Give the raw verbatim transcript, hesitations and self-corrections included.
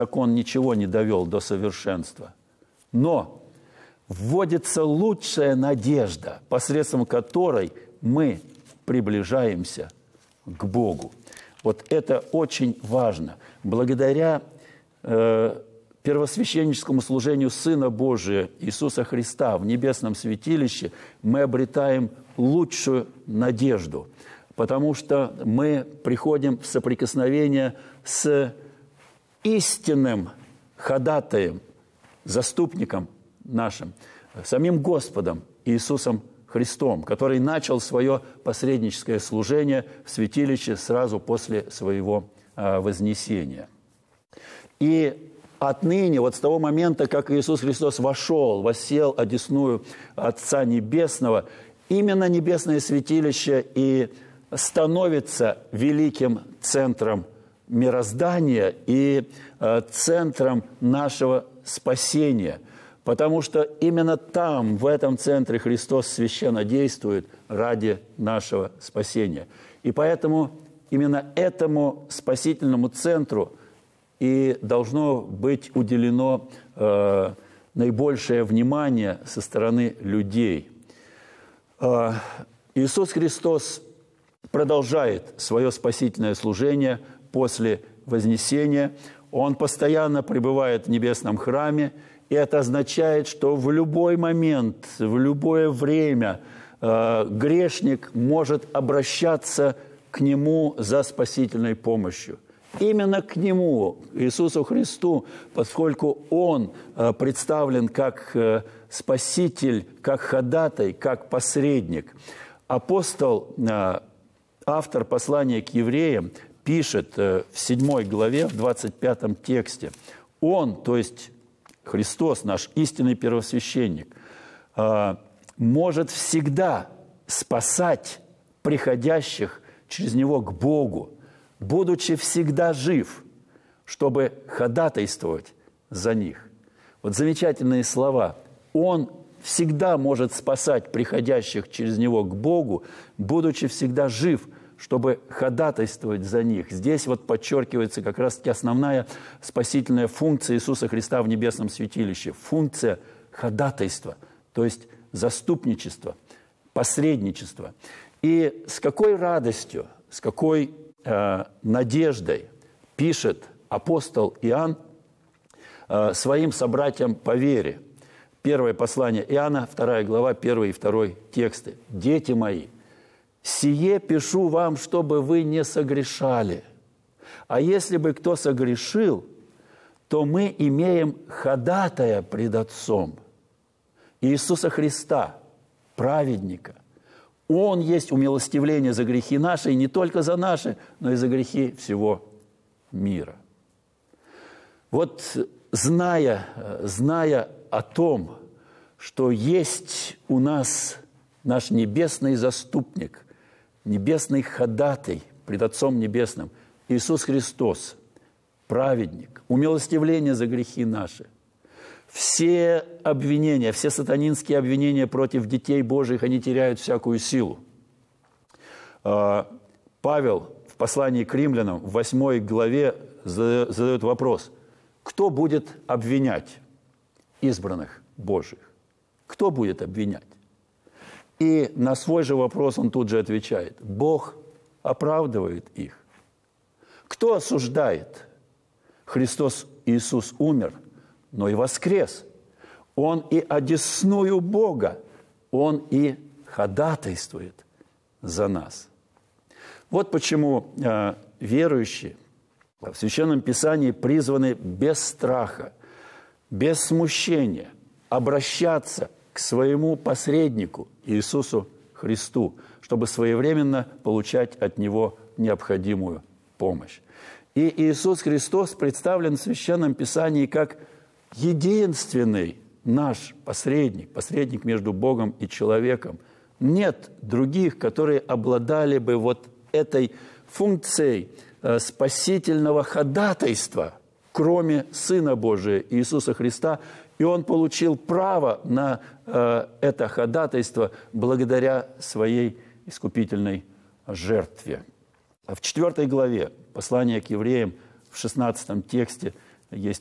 как Он ничего не довел до совершенства. Но вводится лучшая надежда, посредством которой мы приближаемся к Богу. Вот это очень важно. Благодаря э, первосвященническому служению Сына Божия Иисуса Христа в небесном святилище мы обретаем лучшую надежду, потому что мы приходим в соприкосновение с истинным ходатаем, заступником нашим, самим Господом Иисусом Христом, который начал свое посредническое служение в святилище сразу после своего вознесения. И отныне, вот с того момента, как Иисус Христос вошел, воссел одесную Отца Небесного, именно небесное святилище и становится великим центром мироздания и центром нашего спасения, потому что именно там, в этом центре, Христос священно действует ради нашего спасения. И поэтому именно этому спасительному центру и должно быть уделено э, наибольшее внимание со стороны людей. Э, Иисус Христос продолжает свое спасительное служение после вознесения. Он постоянно пребывает в небесном храме, и это означает, что в любой момент, в любое время э, грешник может обращаться к Нему за спасительной помощью. Именно к Нему, Иисусу Христу, поскольку Он э, представлен как э, Спаситель, как ходатай, как посредник. Апостол, э, автор послания к евреям, пишет в седьмой главе, в двадцать пятом тексте, Он, то есть Христос, наш истинный первосвященник, может всегда спасать приходящих через Него к Богу, будучи всегда жив, чтобы ходатайствовать за них. Вот замечательные слова. Он всегда может спасать приходящих через Него к Богу, будучи всегда жив, чтобы ходатайствовать за них. Здесь вот подчеркивается как раз-таки основная спасительная функция Иисуса Христа в небесном святилище. Функция ходатайства, то есть заступничества, посредничества. И с какой радостью, с какой э, надеждой пишет апостол Иоанн э, своим собратьям по вере. Первое послание Иоанна, вторая глава, первый и второй тексты. «Дети мои, сие пишу вам, чтобы вы не согрешали. А если бы кто согрешил, то мы имеем ходатая пред Отцом, Иисуса Христа, праведника. Он есть умилостивление за грехи наши, и не только за наши, но и за грехи всего мира». Вот зная, зная о том, что есть у нас наш небесный заступник, небесный ходатай пред Отцом Небесным, Иисус Христос, праведник, умилостивление за грехи наши. Все обвинения, все сатанинские обвинения против детей Божьих, они теряют всякую силу. Павел в послании к римлянам в восьмой главе задает вопрос: кто будет обвинять избранных Божьих? Кто будет обвинять? И на свой же вопрос он тут же отвечает: Бог оправдывает их. Кто осуждает? Христос Иисус умер, но и воскрес. Он и одесную Бога, Он и ходатайствует за нас. Вот почему э, верующие в Священном Писании призваны без страха, без смущения обращаться к своему посреднику Иисусу Христу, чтобы своевременно получать от Него необходимую помощь. И Иисус Христос представлен в Священном Писании как единственный наш посредник, посредник между Богом и человеком. Нет других, которые обладали бы вот этой функцией спасительного ходатайства, кроме Сына Божия Иисуса Христа. И Он получил право на э, это ходатайство благодаря своей искупительной жертве. В четвертой главе послания к евреям в шестнадцатом тексте есть